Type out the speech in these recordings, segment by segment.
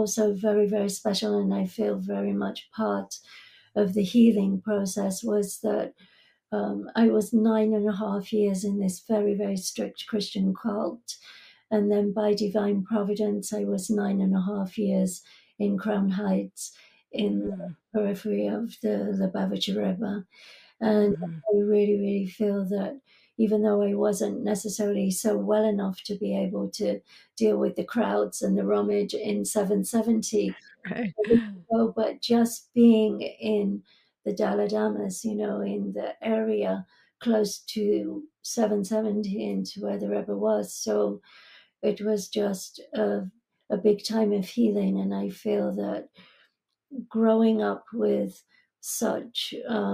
also very, very special, and I feel very much part of the healing process, was that I was 9.5 years in this very, very strict Christian cult. And then by divine providence, I was 9.5 years in Crown Heights in the periphery of the Lubavitcher Rebbe. And I really, really feel that even though I wasn't necessarily so well enough to be able to deal with the crowds and the rummage in 770, Right. but just being in the Daladamas, in the area close to 770 and to where the Rebbe was. So it was just a big time of healing. And I feel that growing up with such,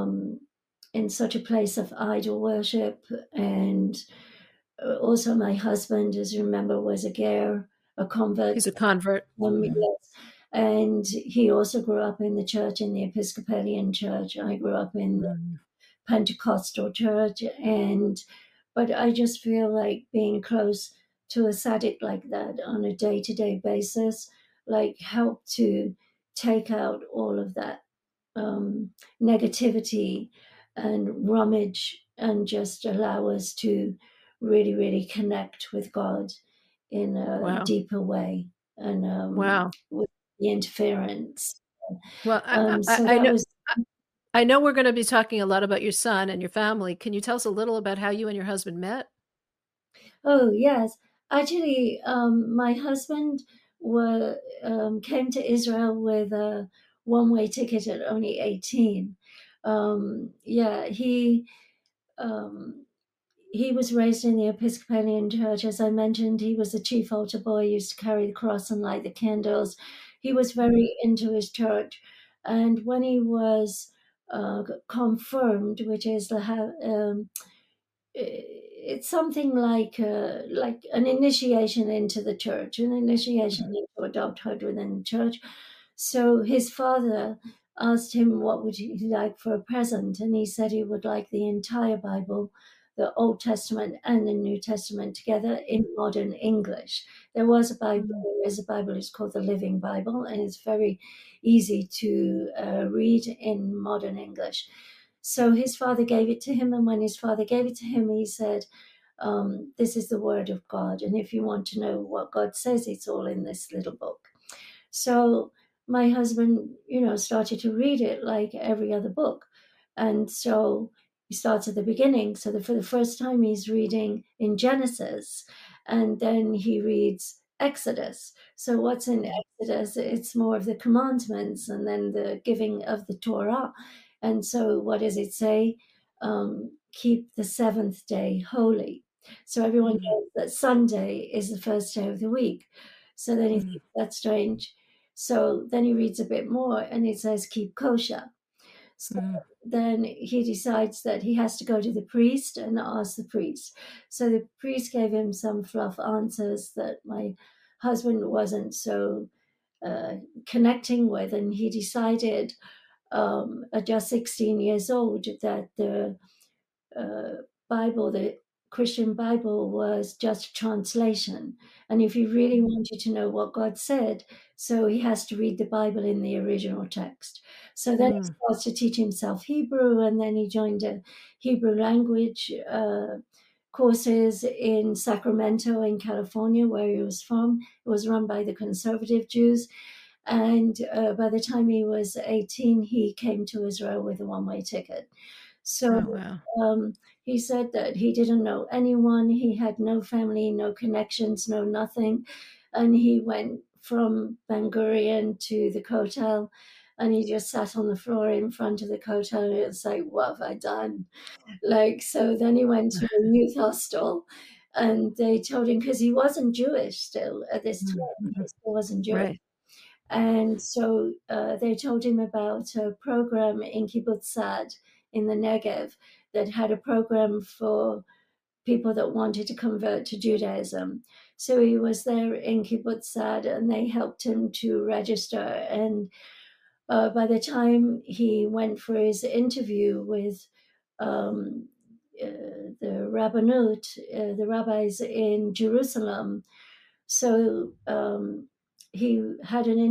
in such a place of idol worship, and also my husband, as you remember, was a ger, a convert. He's a convert. Yes. And he also grew up in the church, in the Episcopalian church. I grew up in the Pentecostal church. But I just feel like being close to a tzaddik like that on a day-to-day basis, like, helped to take out all of that negativity and rummage, and just allow us to really, really connect with God in a Wow. deeper way, and Wow. with the interference. Well, So I that know was. I know we're going to be talking a lot about your son and your family. Can you tell us a little about how you and your husband met? Oh, yes. Actually, my husband came to Israel with a one-way ticket at only 18. Yeah, um, he was raised in the Episcopalian Church. As I mentioned, he was a chief altar boy, used to carry the cross and light the candles. He was very into his church. And when he was confirmed, which is it's something like an initiation into the church, an initiation into adulthood within the church. So his father asked him what would he like for a present, and he said he would like the entire Bible, the Old Testament and the New Testament together in modern English. There was a Bible, there is a Bible, it's called the Living Bible, and it's very easy to read in modern English. So his father gave it to him, and when his father gave it to him, he said, this is the word of God, and if you want to know what God says, it's all in this little book. So my husband, started to read it like every other book. And so he starts at the beginning. So for the first time, he's reading in Genesis, and then he reads Exodus. So what's in Exodus? It's more of the commandments and then the giving of the Torah. And so what does it say? Keep the seventh day holy. So everyone knows that Sunday is the first day of the week. So then he thinks that's strange. So then he reads a bit more, and it says keep kosher. So then he decides that he has to go to the priest and ask the priest. So the priest gave him some fluff answers that my husband wasn't so connecting with, and he decided at just 16 years old that the Bible, the Christian Bible, was just a translation. And if he really wanted to know what God said, so he has to read the Bible in the original text. So then he starts to teach himself Hebrew, and then he joined a Hebrew language courses in Sacramento, in California, where he was from. It was run by the conservative Jews. And by the time he was 18, he came to Israel with a one-way ticket. So Oh, wow. he said that he didn't know anyone. He had no family, no connections, no nothing. And he went from Ben Gurion to the Kotel, and he just sat on the floor in front of the Kotel, and it was like, what have I done? So then he went to a youth hostel, and they told him, because he wasn't Jewish still at this time, he still wasn't Jewish. Right. And so they told him about a program in Kibbutz Sad in the Negev that had a program for people that wanted to convert to Judaism. So he was there in Kibbutz Sad, and they helped him to register. And by the time he went for his interview with the Rabbanut, the rabbis in Jerusalem, so he had an